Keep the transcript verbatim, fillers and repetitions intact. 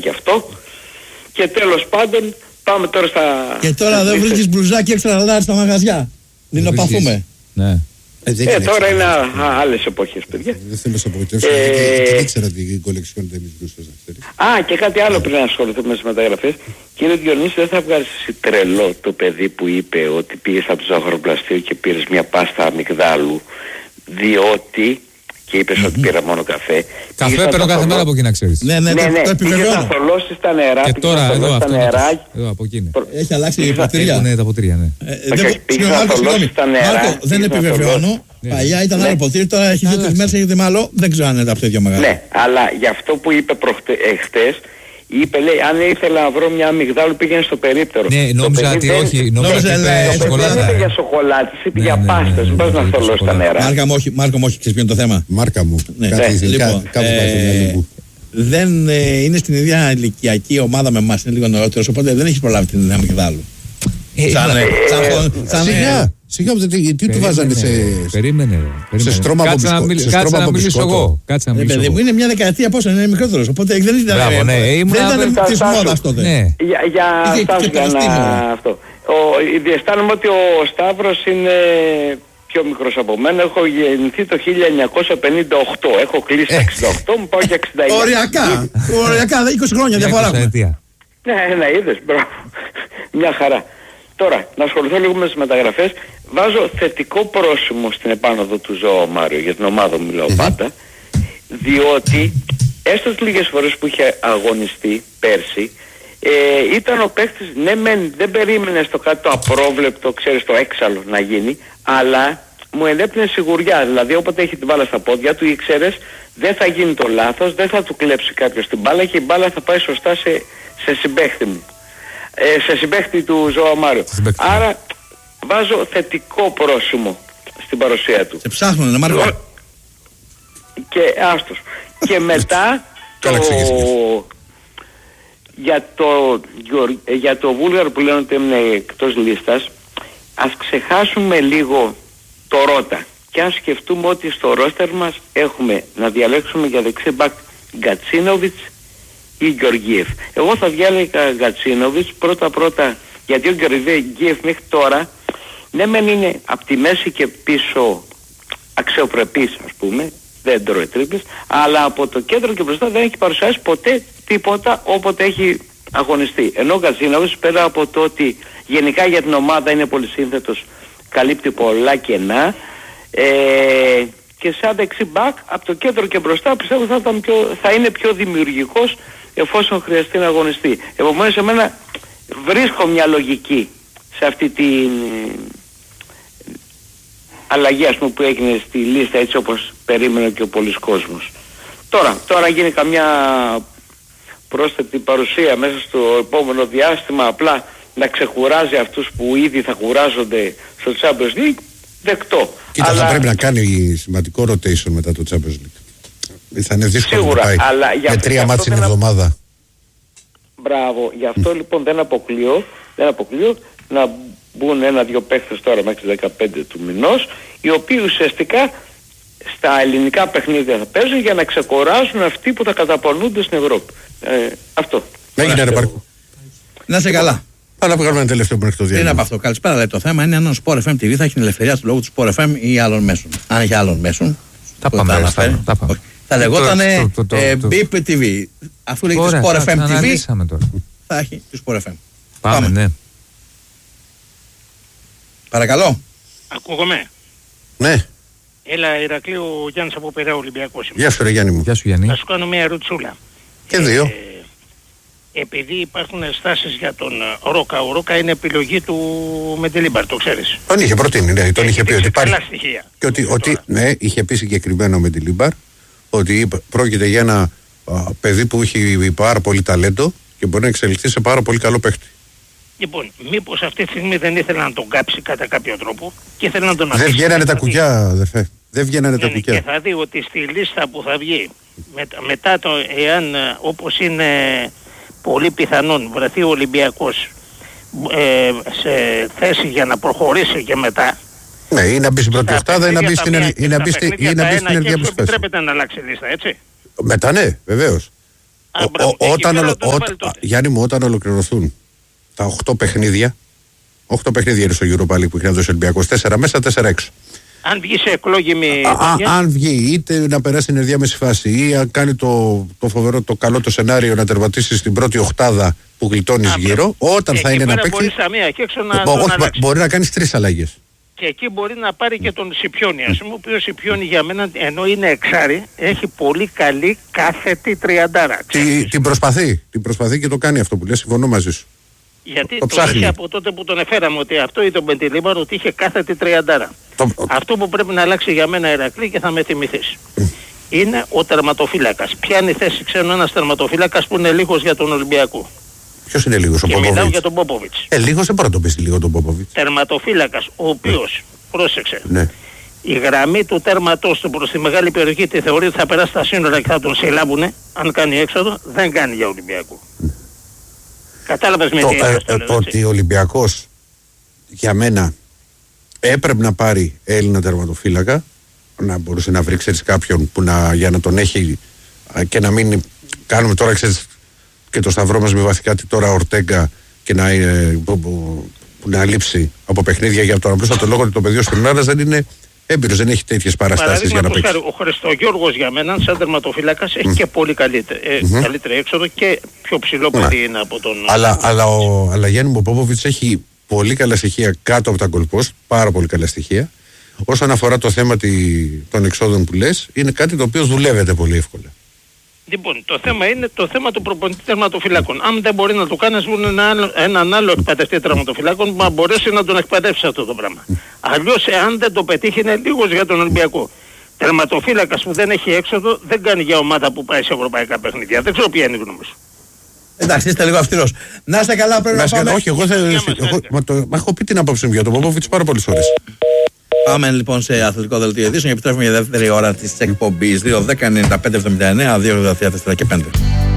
και αυτό. Και τέλος πάντων πάμε τώρα στα... Και τώρα δεν βρίσκεις μπλουζάκι έξτρα λάρ στα μαγαζιά. Δεινοπαθούμε. Ναι. Ε, ε τώρα είναι άλλες εποχές, παιδιά. Δεν θέλω να σε απογοητεύσω. Δεν ήξερα την κολεξιόν δεν μιλούσες. Α, και κάτι άλλο πριν ασχοληθούμε με τις μεταγραφές. Κύριε Διονύση, δεν θα βγάζεις εσύ τρελό το παιδί που είπε ότι πήγες από το ζαχαροπλαστείο και πήρες μια πάστα αμυγδάλου, διότι... και είπες mm-hmm. ότι πήρα μόνο καφέ. Καφέ παίρνω κάθε μέρα από εκεί, να ξέρεις. Ναι, ναι, ναι, ναι. το επιβεβαιώνω. Πήγες να θολώσεις τα νερά. Και τώρα εδώ αυτό. Νερά, εδώ από εκεί. Έχει αλλάξει η ποτήρια. Ναι, τα ποτήρια, ναι. Πήγες να θολώσεις τα νερά. Μάρκο, δεν επιβεβαιώνω. Παλιά ήταν άλλο ποτήρι, τώρα έχει δύο-τρεις μέρες έχετε με άλλο. Δεν ξέρω αν είναι τα ίδια μεγάλα. Ναι, αλλά για αυτό που είπε χτες, είπε, λέει, αν ήθελα να βρω μια αμυγδάλου πήγαινε στο περίπτερο. Ναι, νόμιζα ότι όχι, νόμιζα ότι είπε σοκολάτα. Δεν είπε για σοκολάτες, είπε για πάστες, μην πας να θολώσεις τα νερά. Μάρκα μου, όχι, ξέρεις ποιο είναι το θέμα. Μάρκα μου, κάπου πάει στο μυαλό μου. Δεν είναι στην ίδια ηλικιακή ομάδα με εμάς, είναι λίγο νεότερος, οπότε δεν έχει προλάβει την αμυγδάλου. Σιγά, σιγά, τι του βάζανε σε... Περίμενε. Σε στρώμα από μπισκότο. Κάτσε να μιλήσω εγώ. Κάτσε να μιλήσω εγώ. Είναι μια δεκαετία πόσο είναι μικρότερος, οπότε δεν ήταν της μόδας τότε. Για αυτό. Διαισθάνομαι ότι ο Σταύρος είναι πιο μικρός από μένα. Έχω γεννηθεί το χίλια εννιακόσια πενήντα οκτώ. Έχω κλείσει εξήντα οκτώ, μου πάω για εξήντα εννιά. Οριακά, οριακά, είκοσι χρόνια διαφορά. Ναι, ναι, είδες, μπράβο. Μια χαρά. Τώρα, να ασχοληθώ λίγο με τις μεταγραφές. Βάζω θετικό πρόσημο στην επάνωδο του Ζωά Μάριο, για την ομάδα μου μιλάω πάντα, διότι έστω τις λίγες φορές που είχε αγωνιστεί πέρσι, ε, ήταν ο παίκτης, ναι μεν δεν περίμενε στο κάτι το απρόβλεπτο, ξέρεις, το έξαλλο να γίνει, αλλά μου ενέπνεε σιγουριά. Δηλαδή όποτε έχει την μπάλα στα πόδια του, ήξερες δεν θα γίνει το λάθος, δεν θα του κλέψει κάποιος την μπάλα και η μπάλα θα πάει σωστά σε, σε συμπαίχτη μου. Ε, σε συμπαίχτη του Ζωά Μάριο. Άρα βάζω θετικό πρόσημο στην παρουσία του. Σε ψάχνουν, να Μάρκο. Και άστος. Και μετά το... για το για το Βούλγαρο που λένε ότι είναι εκτός λίστας, ας ξεχάσουμε λίγο το Ρότα και αν σκεφτούμε ότι στο ρόστερ μας έχουμε να διαλέξουμε για δεξί μπακ Γκατσίνοβιτς ή Γεωργίεφ. Εγώ θα διάλεγα Γκατσίνοβιτς πρώτα πρώτα, γιατί ο Γεωργίεφ μέχρι τώρα ναι μεν είναι από τη μέση και πίσω αξιοπρεπής, ας πούμε, δεν τρώει τρίπλες, αλλά από το κέντρο και μπροστά δεν έχει παρουσιάσει ποτέ τίποτα όποτε έχει αγωνιστεί. Ενώ ο Γκατσίνοβιτς, πέρα από το ότι γενικά για την ομάδα είναι πολύ σύνθετος, καλύπτει πολλά κενά, ε, και σαν δεξί μπακ από το κέντρο και μπροστά πιστεύω θα, ήταν πιο, θα είναι πιο δημιουργικός εφόσον χρειαστεί να αγωνιστεί. Επομένως εμένα βρίσκω μια λογική σε αυτή την αλλαγή, ας πούμε, που έγινε στη λίστα έτσι όπως περίμενε και ο πολλής κόσμος. Τώρα, τώρα γίνει καμιά πρόσθετη παρουσία μέσα στο επόμενο διάστημα, απλά να ξεχουράζει αυτούς που ήδη θα κουράζονται στο Champions League, δεκτό. Κοίτα, αλλά... θα πρέπει να κάνει σημαντικό rotation μετά το Champions League. Θα είναι δύσκολο σίγουρα, να πάει αλλά με τρία μάτς την εβδομάδα. Μπράβο, γι' αυτό λοιπόν δεν αποκλείω, δεν αποκλείω να μπουν ένα-δυο παίχτες τώρα μέχρι δεκαπέντε του μηνός, οι οποίοι ουσιαστικά στα ελληνικά παιχνίδια θα παίζουν για να ξεκοράζουν αυτοί που θα καταπονούνται στην Ευρώπη. Ε, αυτό. Έγινε ρε Μάρκο. Να σε καλά. Πάμε να βγάλουμε ένα τελευταίο μέχρι το διάλειμμα. Είναι από αυτό. Καλησπέρα, λέει. Το θέμα είναι αν ο Sport εφ εμ τι βι θα έχει την ελευθερία του λόγου του Sport εφ εμ ή άλλων μέσων. Αν έχει άλλων μέσων. Τα πάμε. Θα λεγόταν μπι τι βι. Αφού λέγεται Sport εφ εμ τι βι, θα έχει του Sport εφ εμ. Πάμε, ναι. Παρακαλώ. Ακούγομαι. Ναι. Έλα, Ηρακλή, ο Γιάννης από Πειραιά, Ολυμπιακός. Γεια σου ρε Γιάννη μου. Γεια σου Γιάννη. Θα σου κάνω μια ερωτησούλα. Και δύο. Ε, επειδή υπάρχουν στάσεις για τον Ρόκα, ο Ρόκα είναι επιλογή του Μεντελίμπαρ, το ξέρεις. Τον είχε προτείνει, ναι, τον είχε πει ότι υπάρχει. Καλά στοιχεία. Και ότι, ότι ναι, είχε πει συγκεκριμένο με τη Λίμπαρ ότι πρόκειται για ένα α, παιδί που έχει πάρα πολύ ταλέντο και μπορεί να εξελιχθεί σε πάρα πολύ καλό παίχτη. Λοιπόν, μήπως αυτή τη στιγμή δεν ήθελε να τον κάψει κατά κάποιο τρόπο και ήθελε να τον αφήσει. Δεν βγαίνανε τα κουκιά, αδερφέ. Δεν βγαίνανε τα ναι, κουκιά. Και θα δει ότι στη λίστα που θα βγει με, μετά το, εάν όπως είναι πολύ πιθανόν βρεθεί ο Ολυμπιακός ε, σε θέση για να προχωρήσει και μετά. Ναι, ή να μπει στην πρώτη οκτάδα ή να μπει στην ενεργεία που σου επιτρέπεται να αλλάξει λίστα, έτσι. Μετά ναι, βεβαίως. Γιάννη μου, όταν ολοκληρωθούν τα οκτώ παιχνίδια, οκτώ παιχνίδια είναι στο Europa League που έχει να δώσει ο Ολυμπιακός, τέσσερα μέσα, τέσσερα έξω. Αν βγει σε εκλόγιμη. Αν βγει, είτε να περάσει στην ενδιάμεση φάση ή αν κάνει το, το φοβερό, το καλό το σενάριο να τερματίσει στην πρώτη οχτάδα που γλιτώνει γύρω, όταν θα είναι να παίξει. Μπορεί να κάνει τρεις αλλαγές. Και εκεί μπορεί να πάρει και τον Σιπιόνι. Ας πούμε, ο οποίος Σιπιόνι για μένα, ενώ είναι εξάρι, έχει πολύ καλή κάθετη τριαντάρα. Τι, την προσπαθεί, την προσπαθεί και το κάνει αυτό που λέει, συμφωνώ μαζί σου. Γιατί το, το είχε από τότε που τον εφέραμε, ότι αυτό ήταν ο Μπεντιλίμπαρ, ότι είχε κάθετη τριαντάρα. Το... Αυτό που πρέπει να αλλάξει για μένα, Ηρακλή, και θα με θυμηθείς, είναι ο τερματοφύλακας. Πιάνει θέση ξένο ένας τερματοφύλακας που είναι λίγος για τον Ολυμπιακό. Ποιος είναι λίγος, ο Πόποβιτς? Μιλάω για τον Πόποβιτς. Ε, λίγος δεν μπορεί να το πεις λίγο τον Πόποβιτς. Τερματοφύλακας, ο οποίος, ναι. πρόσεξε, ναι. η γραμμή του τέρματός του προς τη μεγάλη περιοχή τη θεωρεί ότι θα περάσει τα σύνορα και θα τον συλλάβουνε, αν κάνει έξοδο, δεν κάνει για Ολυμπιακό. Ναι. Κατάλαβες με τι ε, ε, το ότι ο Ολυμπιακός για μένα έπρεπε να πάρει Έλληνα τερματοφύλακα, να μπορούσε να βρει, ξέρεις, κάποιον που να, για να τον έχει και να μην κάνουμε τώρα, ξέρεις, και το σταυρό μας με βαθικάτι τώρα Ορτέγκα και να, ε, που, που, που να λείψει από παιχνίδια για τον απλώς το λόγο ότι το παιδί ο Στουρνάρας δεν είναι έμπειρος, δεν έχει τέτοιες παραστάσεις για να παίξει. Χάρη, ο Χριστογιώργος για μένα σαν τερματοφύλακας έχει mm. και πολύ καλύτερη, ε, mm-hmm. καλύτερη έξοδο και πιο ψηλό παιδί mm. είναι από τον... Αλλά, αλλά, ο, αλλά Γιάννη μου, ο Πόποβιτς έχει πολύ καλά στοιχεία κάτω από τα goal post, πάρα πολύ καλά στοιχεία. Όσον αφορά το θέμα τη, των εξόδων που λες, είναι κάτι το οποίο δουλεύεται πολύ εύκολα. Λοιπόν, το θέμα είναι το θέμα του προπονητή τερματοφυλάκων. Αν δεν μπορεί να το κάνει, βρουν ένα άλλο, έναν άλλο εκπαιδευτή τερματοφυλάκων που να μπορέσει να τον εκπαιδεύσει αυτό το πράγμα. Αλλιώς, εάν δεν το πετύχει, είναι λίγος για τον Ολυμπιακό. Τερματοφύλακας που δεν έχει έξοδο δεν κάνει για ομάδα που πάει σε ευρωπαϊκά παιχνίδια. Δεν ξέρω ποια είναι η γνώμη σου. Εντάξει, είστε λίγο αυστηρός. Να είστε καλά, πρέπει να πάμε. Όχι, εγώ, θα, εγώ μα το, μα έχω πει την άποψη μου για τον Πόποβιτς πάρα πολλές φορές. Πάμε λοιπόν σε αθλητικό δελτίο ειδήσεων και επιστρέφουμε για δεύτερη ώρα της εκπομπής. δύο δέκα ενενήντα πέντε εβδομήντα εννέα δύο ογδόντα τέσσερα και πέντε.